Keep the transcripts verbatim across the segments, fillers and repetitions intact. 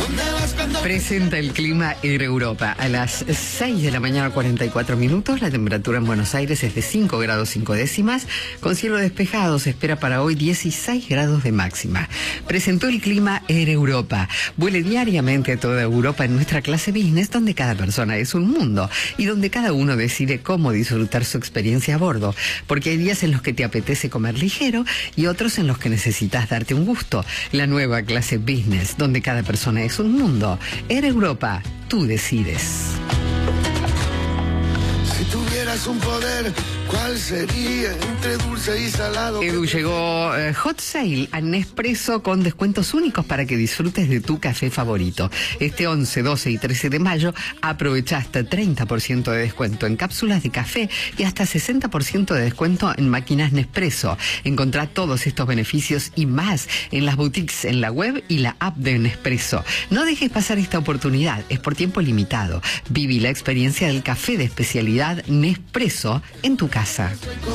Presenta el clima Air Europa. A las seis de la mañana, cuarenta y cuatro minutos, la temperatura en Buenos Aires es de cinco grados cinco décimas. Con cielo despejado se espera para hoy dieciséis grados de máxima. Presentó el clima Air Europa. Vuele diariamente a toda Europa en nuestra clase business, donde cada persona es un mundo y donde cada uno decide cómo disfrutar su experiencia a bordo. Porque hay días en los que te apetece comer ligero y otros en los que necesitas darte un gusto. La nueva clase business, donde cada persona es un mundo. Air Europa, tú decides. Si tuvieras un poder, ¿cuál sería? Entre dulce y salado. Edu, llegó eh, Hot Sale a Nespresso con descuentos únicos para que disfrutes de tu café favorito. Este once, doce y trece de mayo aprovechaste treinta por ciento de descuento en cápsulas de café y hasta sesenta por ciento de descuento en máquinas Nespresso. Encontrá todos estos beneficios y más en las boutiques, en la web y la app de Nespresso. No dejes pasar esta oportunidad, es por tiempo limitado. Viví la experiencia del café de especialidad Nespresso en tu casa.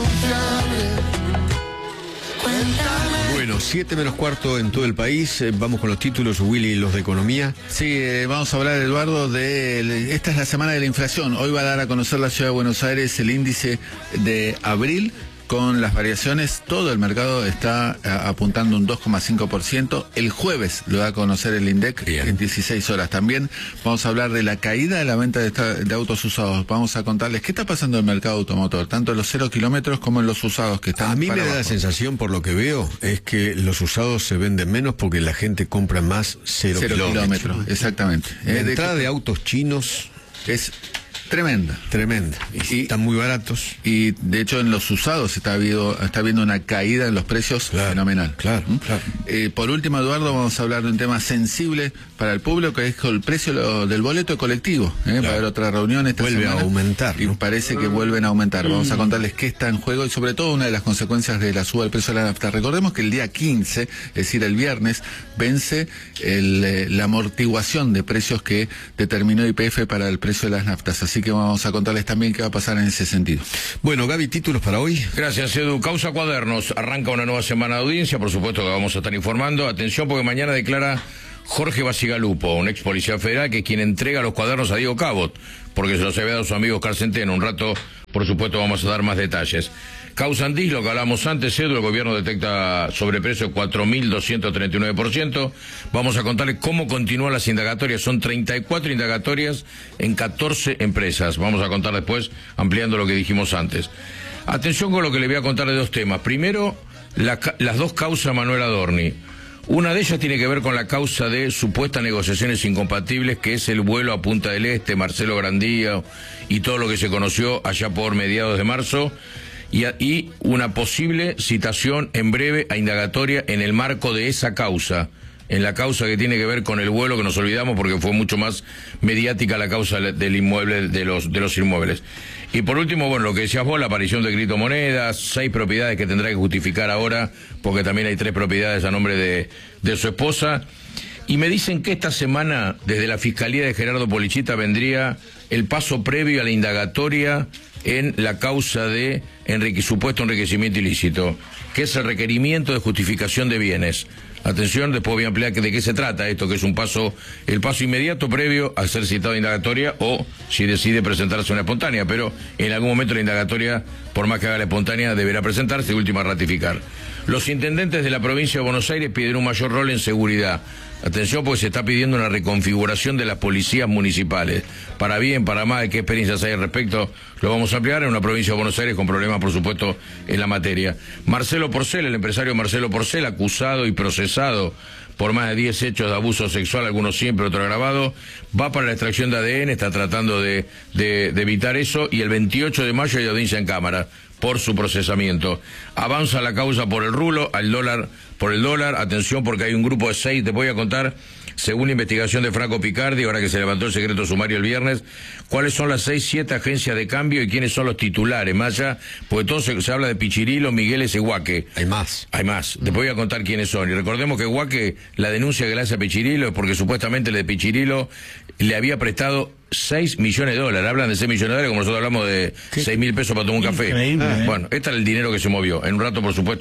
Bueno, siete menos cuarto en todo el país. Eh, vamos con los títulos, Willy, los de economía. Sí, eh, vamos a hablar, Eduardo, de... Esta es la semana de la inflación. Hoy va a dar a conocer la Ciudad de Buenos Aires el índice de abril. Con las variaciones, todo el mercado está a, apuntando un dos coma cinco por ciento. El jueves lo da a conocer el INDEC Bien. en dieciséis horas. También vamos a hablar de la caída de la venta de, esta, de autos usados. Vamos a contarles qué está pasando en el mercado automotor, tanto en los cero kilómetros como en los usados que están. A mí me da abajo. la sensación, por lo que veo, es que los usados se venden menos porque la gente compra más cero, cero kilómetros. kilómetros. Exactamente. La eh, entrada de, de autos chinos es tremenda. Tremenda. Y, y están muy baratos. Y de hecho en los usados está habido, está habiendo una caída en los precios claro, fenomenal. Claro, ¿Mm? claro. Eh, por último, Eduardo, vamos a hablar de un tema sensible para el público, que es el precio lo, del boleto colectivo. ¿eh? Claro. Va a haber otra reunión esta Vuelve semana. a aumentar. Y ¿no? parece que vuelven a aumentar. Mm. Vamos a contarles qué está en juego y sobre todo una de las consecuencias de la suba del precio de la nafta. Recordemos que el día quince, es decir, el viernes, vence el, eh, la amortiguación de precios que determinó Y P F para el precio de las naftas. Así que vamos a contarles también qué va a pasar en ese sentido. Bueno, Gaby, títulos para hoy. Gracias, Edu. Causa Cuadernos. Arranca una nueva semana de audiencia, por supuesto que vamos a estar informando. Atención, porque mañana declara Jorge Basigalupo, un ex policía federal, que es quien entrega los cuadernos a Diego Cabot, porque se los había dado su amigo Oscar Centeno. Un rato, por supuesto, vamos a dar más detalles. Causa Andis, lo que hablábamos antes, Edu, el gobierno detecta sobreprecio de cuatro mil doscientos treinta y nueve por ciento. Vamos a contarles cómo continúan las indagatorias. Son treinta y cuatro indagatorias en catorce empresas. Vamos a contar después, ampliando lo que dijimos antes. Atención con lo que le voy a contar de dos temas. Primero, la, las dos causas Manuel Adorni. Una de ellas tiene que ver con la causa de supuestas negociaciones incompatibles, que es el vuelo a Punta del Este, Marcelo Grandía y todo lo que se conoció allá por mediados de marzo. Y, y una posible citación en breve a indagatoria en el marco de esa causa, en la causa que tiene que ver con el vuelo, que nos olvidamos porque fue mucho más mediática la causa del inmueble, de los, de los inmuebles. Y por último, bueno, lo que decías vos, la aparición de Grito Monedas, seis propiedades que tendrá que justificar ahora, porque también hay tres propiedades a nombre de, de su esposa. Y me dicen que esta semana, desde la Fiscalía de Gerardo Polichita, vendría el paso previo a la indagatoria en la causa de enrique, supuesto enriquecimiento ilícito, que es el requerimiento de justificación de bienes. Atención, después voy a ampliar de qué se trata esto, que es un paso, el paso inmediato previo a ser citado a indagatoria, o si decide presentarse una espontánea, pero en algún momento la indagatoria, por más que haga la espontánea, deberá presentarse y última ratificar. Los intendentes de la provincia de Buenos Aires piden un mayor rol en seguridad. Atención, porque se está pidiendo una reconfiguración de las policías municipales. Para bien, para mal, qué experiencias hay al respecto, lo vamos a ampliar en una provincia de Buenos Aires con problemas, por supuesto, en la materia. Marcelo Porcel, el empresario Marcelo Porcel, acusado y procesado por más de diez hechos de abuso sexual, algunos siempre, otro agravado, va para la extracción de A D N, está tratando de, de, de evitar eso, y el veintiocho de mayo hay audiencia en Cámara por su procesamiento. Avanza la causa por el rulo, al dólar, por el dólar. Atención, porque hay un grupo de seis, te voy a contar, según la investigación de Franco Picardi, ahora que se levantó el secreto sumario el viernes, cuáles son las seis, siete agencias de cambio y quiénes son los titulares, más allá, porque todo se, se habla de Pichirilo, Migueles y Guaque. Hay más. Hay más. Después voy a contar quiénes son. Y recordemos que Guaque, la denuncia que le hace a Pichirilo es porque supuestamente el de Pichirilo le había prestado seis millones de dólares. Hablan de seis millones de dólares como nosotros hablamos de seis mil pesos para tomar un café. Increíble, ¿eh? Bueno, este es el dinero que se movió. En un rato, por supuesto,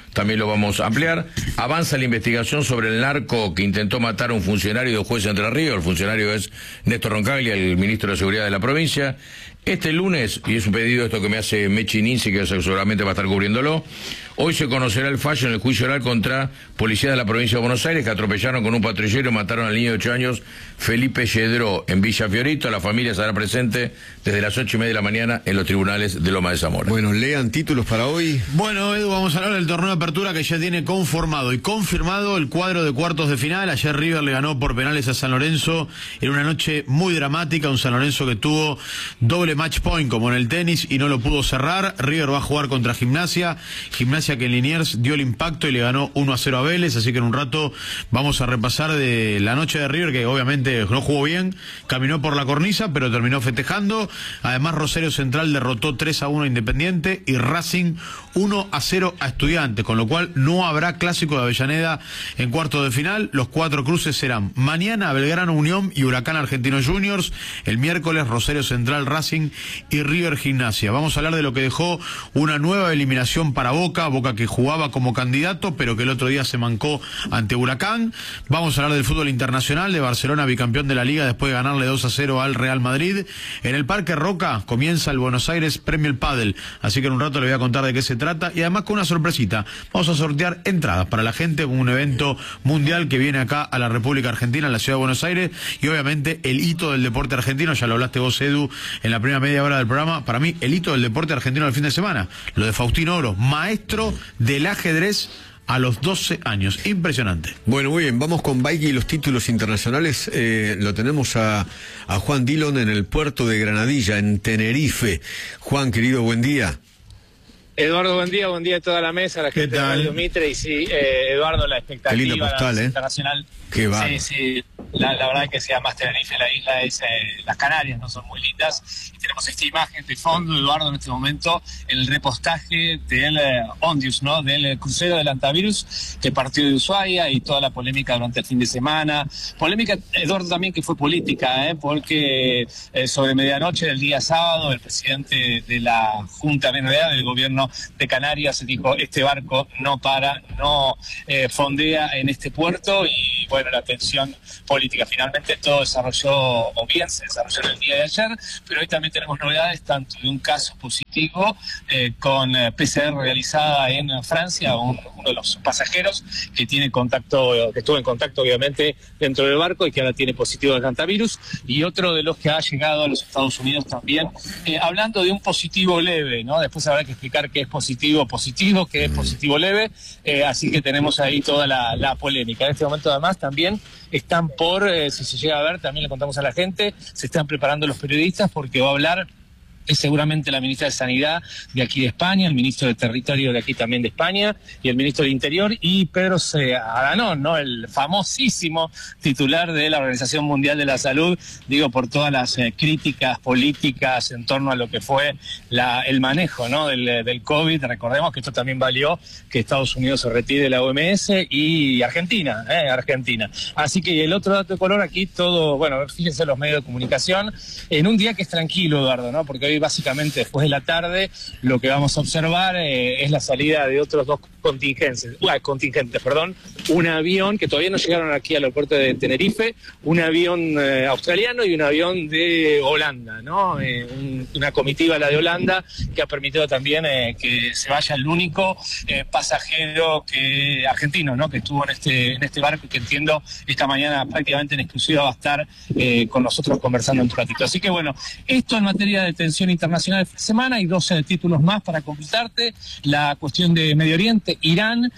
también lo vamos a ampliar. Avanza la investigación sobre el narco que intentó matar a un funcionario de juez de Entre Ríos. El funcionario es Néstor Roncaglia, el ministro de Seguridad de la provincia. Este lunes, y es un pedido esto que me hace Mechi Ninzi, que seguramente va a estar cubriéndolo, hoy se conocerá el fallo en el juicio oral contra policías de la provincia de Buenos Aires que atropellaron con un patrullero y mataron al niño de ocho años, Felipe Yedró, en Villa Fiorito. La familia estará presente desde las ocho y media de la mañana en los tribunales de Loma de Zamora. Bueno, lean títulos para hoy. Bueno, Edu, vamos a hablar del torneo de apertura que ya tiene conformado y confirmado el cuadro de cuartos de final. Ayer River le ganó por penales a San Lorenzo en una noche muy dramática, un San Lorenzo que tuvo doble match point como en el tenis y no lo pudo cerrar. River va a jugar contra Gimnasia, Gimnasia que en Liniers dio el impacto y le ganó uno a cero a Vélez, así que en un rato vamos a repasar de la noche de River, que obviamente no jugó bien, caminó por la cornisa, pero terminó festejando. Además, Rosario Central derrotó tres a uno a Independiente y Racing uno a cero a Estudiantes, con lo cual no habrá clásico de Avellaneda en cuartos de final. Los cuatro cruces serán mañana Belgrano Unión y Huracán Argentinos Juniors, el miércoles Rosario Central Racing y River Gimnasia. Vamos a hablar de lo que dejó una nueva eliminación para Boca, Boca que jugaba como candidato, pero que el otro día se mancó ante Huracán. Vamos a hablar del fútbol internacional, de Barcelona, bicampeón de la Liga después de ganarle dos a cero al Real Madrid. En el Parque Roca comienza el Buenos Aires Premier Padel, así que en un rato le voy a contar de qué se trata y además con una sorpresita. Vamos a sortear entradas para la gente, un evento mundial que viene acá a la República Argentina, en la ciudad de Buenos Aires, y obviamente el hito del deporte argentino. Ya lo hablaste vos, Edu, en la primera media hora del programa. Para mí, el hito del deporte argentino del fin de semana, lo de Faustino Oro, maestro del ajedrez a los doce años. Impresionante. Bueno, muy bien, vamos con Bike y los títulos internacionales. Eh, lo tenemos a, a Juan Dillon en el puerto de Granadilla, en Tenerife. Juan, querido, buen día. Eduardo, buen día, buen día a toda la mesa, a la gente de Radio Mitre. Y sí, eh, Eduardo, la expectativa Qué linda postal, la ¿eh? internacional. Qué va. Sí, sí, la, la verdad es que sea más Tenerife, la isla es, eh, las Canarias no son muy lindas. Y tenemos esta imagen de fondo, Eduardo, en este momento, el repostaje del eh, Ondius, ¿no? Del crucero del Antavirus, que partió de Ushuaia, y toda la polémica durante el fin de semana. Polémica, Eduardo, también que fue política, ¿eh? Porque eh, sobre medianoche del día sábado, el presidente de la Junta, en realidad del gobierno de Canarias, dijo: este barco no para, no eh, fondea en este puerto. Y bueno, la tensión política, finalmente todo desarrolló, o bien se desarrolló en el día de ayer, pero hoy también tenemos novedades, tanto de un caso positivo eh, con eh, P C R realizada en Francia, un, uno de los pasajeros que tiene contacto, que estuvo en contacto obviamente dentro del barco y que ahora tiene positivo del hantavirus, y otro de los que ha llegado a los Estados Unidos también, eh, hablando de un positivo leve, ¿no? Después habrá que explicar qué es positivo positivo, qué es positivo leve, eh, así que tenemos ahí toda la, la polémica. En este momento además también están por, eh, si se llega a ver, también le contamos a la gente, se están preparando los periodistas porque va a hablar es seguramente la ministra de Sanidad de aquí de España, el ministro de Territorio de aquí también de España, y el ministro de Interior, y Pedro Adanón, ¿no? El famosísimo titular de la Organización Mundial de la Salud, digo, por todas las eh, críticas políticas en torno a lo que fue la, el manejo, ¿no? del, del COVID. Recordemos que esto también valió que Estados Unidos se retire de la O M S y Argentina, ¿eh? Argentina. Así que el otro dato de color aquí, todo, bueno, fíjense los medios de comunicación, en un día que es tranquilo, Eduardo, ¿no? Porque hoy básicamente después de la tarde lo que vamos a observar eh, es la salida de otros dos contingentes, uh, contingentes, perdón, un avión que todavía no llegaron aquí al aeropuerto de Tenerife, un avión eh, australiano y un avión de Holanda, ¿no? Eh, un, una comitiva, la de Holanda, que ha permitido también eh, que se vaya el único eh, pasajero que argentino, ¿no? Que estuvo en este en este barco y que entiendo esta mañana prácticamente en exclusiva va a estar eh, con nosotros conversando un ratito. Así que bueno, esto en materia de tensión internacional de semana. Hay doce títulos más para completarte. La cuestión de Medio Oriente, Irán,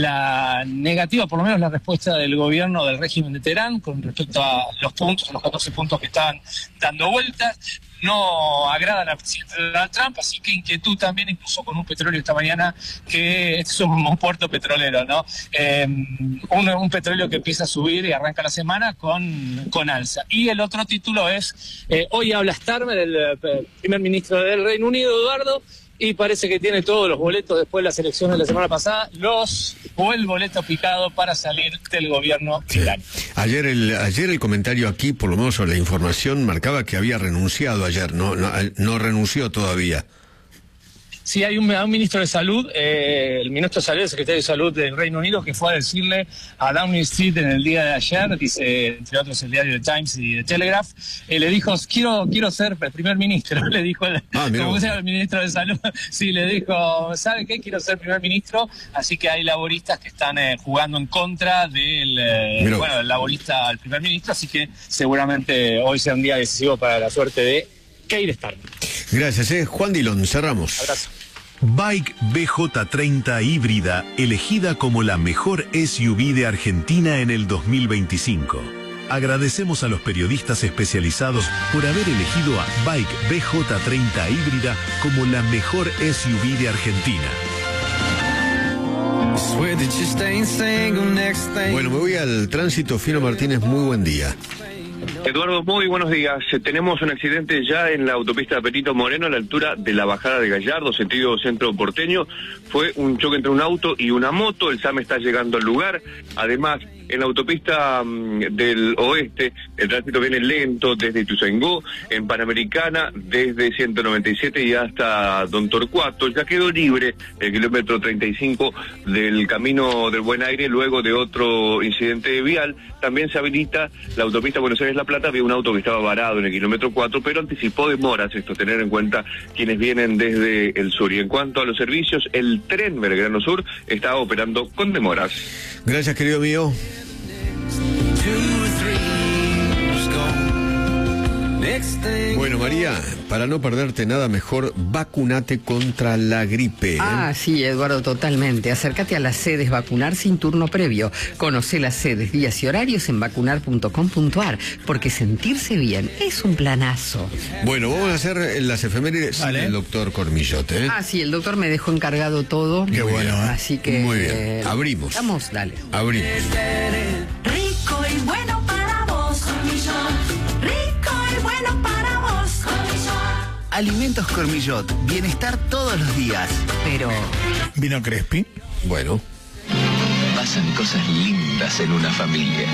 la negativa, por lo menos la respuesta del gobierno del régimen de Teherán con respecto a los puntos, los catorce puntos que están dando vueltas. No agradan al presidente Donald Trump, así que inquietud también, incluso con un petróleo esta mañana, que este es un, un puerto petrolero, ¿no? Eh, un, un petróleo que empieza a subir y arranca la semana con, con alza. Y el otro título es, eh, hoy habla Starmer, el, el primer ministro del Reino Unido, Eduardo, y parece que tiene todos los boletos después de las elecciones de la semana pasada, los o el boleto picado para salir del gobierno británico. Sí. Ayer el ayer el comentario aquí, por lo menos sobre la información, marcaba que había renunciado ayer, no no, no renunció todavía. Sí, hay un, un ministro de salud, eh, el ministro de salud, el secretario de salud del Reino Unido, que fue a decirle a Downing Street en el día de ayer, dice, entre otros el diario The Times y The Telegraph, eh, le dijo, quiero quiero ser primer ministro, le dijo, el, ah, como sea el ministro de salud, sí, le dijo, ¿sabe qué? Quiero ser primer ministro, así que hay laboristas que están eh, jugando en contra del, eh, bueno, del laborista al primer ministro, así que seguramente hoy sea un día decisivo para la suerte de Keir Starmer. Gracias, eh. Juan Dillon, cerramos. Abrazo. Bike B J treinta híbrida, elegida como la mejor S U V de Argentina en el dos mil veinticinco. Agradecemos a los periodistas especializados por haber elegido a Bike B J treinta híbrida como la mejor S U V de Argentina. Bueno, me voy al tránsito. Fino Martínez, muy buen día. Eduardo, muy buenos días. Tenemos un accidente ya en la autopista Perito Moreno a la altura de la bajada de Gallardo, sentido centro porteño. Fue un choque entre un auto y una moto. El SAM está llegando al lugar. Además, en la autopista um, del oeste, el tránsito viene lento desde Ituzaingó, en Panamericana, desde ciento noventa y siete y hasta Don Torcuato. Ya quedó libre el kilómetro treinta y cinco del Camino del Buen Aire, luego de otro incidente vial. También se habilita la autopista Buenos Aires-La Plata. Había un auto que estaba varado en el kilómetro cuatro, pero anticipó demoras, esto tener en cuenta quienes vienen desde el sur. Y en cuanto a los servicios, el tren Belgrano Sur está operando con demoras. Gracias, querido mío. Bueno, María, para no perderte nada mejor, vacunate contra la gripe, ¿eh? Ah, sí, Eduardo, totalmente. Acércate a las sedes vacunar sin turno previo. Conoce las sedes, días y horarios en vacunar punto com punto ar, porque sentirse bien es un planazo. Bueno, vamos a hacer las efemérides sin el doctor Cormillote, ¿eh? Ah, sí, el doctor me dejó encargado todo. Qué bueno, ¿eh? Así que... Muy bien, eh, abrimos. Vamos, dale. Abrimos. Rico y bueno para vos, Cormillot. Rico y bueno para vos, Cormillot. Alimentos Cormillot, bienestar todos los días. Pero... ¿Vino Crespi? Bueno. Pasan cosas lindas en una familia.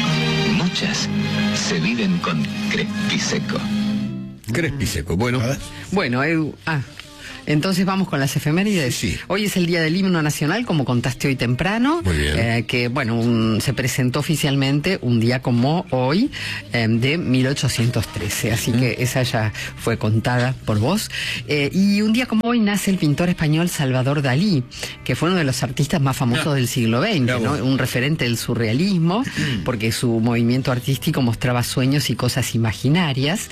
Muchas se viven con Crespi Seco. Crespi Seco, bueno. Bueno, Edu... Ah... Entonces vamos con las efemérides. Sí, sí. Hoy es el día del himno nacional, como contaste hoy temprano. Muy bien. Eh, que, bueno, un, se presentó oficialmente un día como hoy, eh, de mil ochocientos trece. Así mm. que esa ya fue contada por vos. Eh, y un día como hoy nace el pintor español Salvador Dalí, que fue uno de los artistas más famosos no. del siglo veinte, ¿no? Un referente del surrealismo, mm. porque su movimiento artístico mostraba sueños y cosas imaginarias.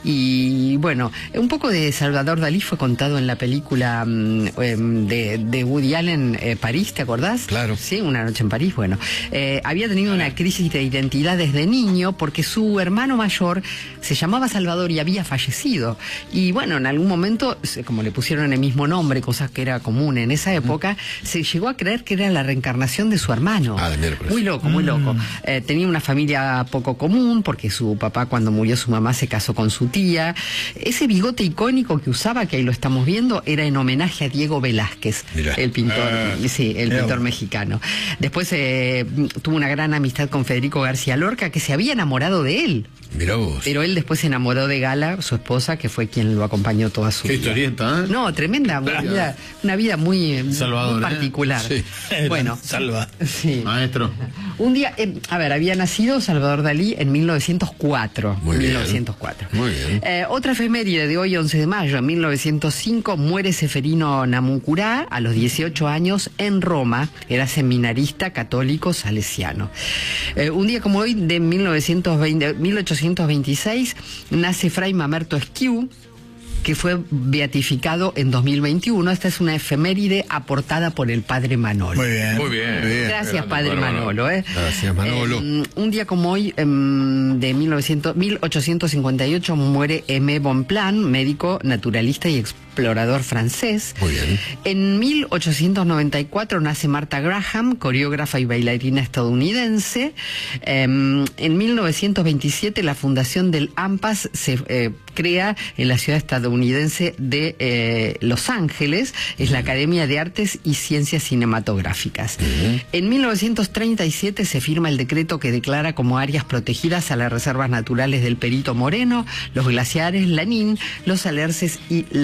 Y, bueno, un poco de Salvador Dalí fue contado en la película película um, de, de Woody Allen, eh, París, ¿te acordás? Claro. Sí, Una noche en París, bueno. Eh, había tenido una crisis de identidad desde niño porque su hermano mayor se llamaba Salvador y había fallecido. Y bueno, en algún momento, como le pusieron el mismo nombre, cosa que era común en esa época, mm. se llegó a creer que era la reencarnación de su hermano. Ah, de miércoles. Muy loco, muy mm. loco. Eh, tenía una familia poco común porque su papá, cuando murió su mamá, se casó con su tía. Ese bigote icónico que usaba, que ahí lo estamos viendo, era en homenaje a Diego Velázquez, Mirá. el pintor, ah, sí, el pintor bueno. mexicano. Después eh, tuvo una gran amistad con Federico García Lorca, que se había enamorado de él. Mirá vos. Pero él después se enamoró de Gala, su esposa, que fue quien lo acompañó toda su Qué vida. historieta, ¿eh? No, tremenda, una vida, una vida muy, Salvador, muy particular. ¿eh? Sí. Bueno, Salva. Sí. Maestro. Un día, eh, a ver, había nacido Salvador Dalí en mil novecientos cuatro. Muy bien. mil novecientos cuatro. Muy bien. Eh, otra efeméride de hoy, once de mayo, en mil novecientos cinco, muere Seferino Namuncurá a los dieciocho años en Roma. Era seminarista católico salesiano. Eh, un día como hoy, de mil novecientos veinte, mil ochocientos veintiséis, nace Fray Mamerto Esquiú, que fue beatificado en dos mil veintiuno. Esta es una efeméride aportada por el padre Manolo. Muy bien. Muy bien. Muy bien. Gracias, Grande, padre Manolo. Manolo ¿eh? Gracias, Manolo. Eh, un día como hoy, eh, de mil novecientos, mil ochocientos cincuenta y ocho, muere Aimé Bonpland, médico, naturalista y explorador francés. Muy bien. En mil ochocientos noventa y cuatro nace Martha Graham, coreógrafa y bailarina estadounidense. Eh, en mil novecientos veintisiete, la fundación del AMPAS se eh, crea en la ciudad estadounidense de eh, Los Ángeles. Es la Academia de Artes y Ciencias Cinematográficas. Uh-huh. En mil novecientos treinta y siete se firma el decreto que declara como áreas protegidas a las reservas naturales del Perito Moreno, los glaciares Lanín, los Alerces y Lago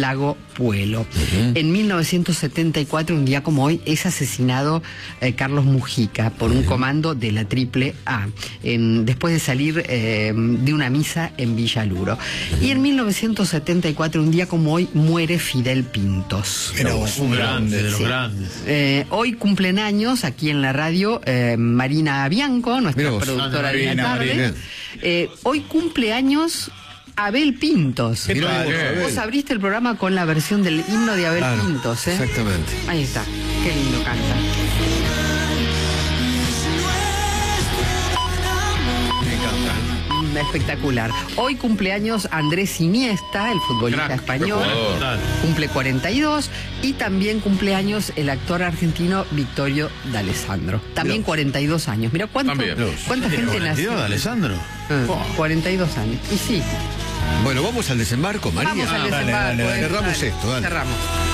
Puelo. Uh-huh. En mil novecientos setenta y cuatro, un día como hoy, es asesinado eh, Carlos Mujica por un uh-huh. comando de la Triple A, en, después de salir eh, de una misa en Villaluro. Uh-huh. Y en mil novecientos setenta y cuatro, un día como hoy, muere Fidel Pintos. Era un grande, de los sí. grandes. Eh, hoy cumplen años aquí en la radio eh, Marina Bianco, nuestra productora ah, de Marina, la tarde. Eh, hoy cumple años Abel Pintos. ¿Qué tal? Vos abriste el programa con la versión del himno de Abel claro, Pintos, ¿eh? Exactamente. Ahí está. Qué lindo canta. Me encanta. Espectacular. Hoy cumpleaños Andrés Iniesta, el futbolista Crack, español. Cumple cuarenta y dos. Y también cumpleaños el actor argentino Vittorio D'Alessandro. También Dios. cuarenta y dos años. Mira cuánto, cuánta gente nació. D'Alessandro? Ah, oh. cuarenta y dos años. Y sí. Bueno, vamos al desembarco, María. Vamos al desembarco. Ah, dale, dale, dale. Eh. Cerramos dale. esto, dale. Cerramos.